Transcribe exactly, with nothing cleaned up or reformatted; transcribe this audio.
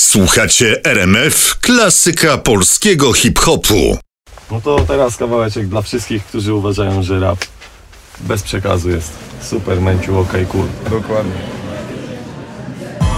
Słuchacie R M F, klasyka polskiego hip-hopu. No to teraz kawałeczek dla wszystkich, którzy uważają, że rap bez przekazu jest super, męciu, okej, okay, cool. Dokładnie.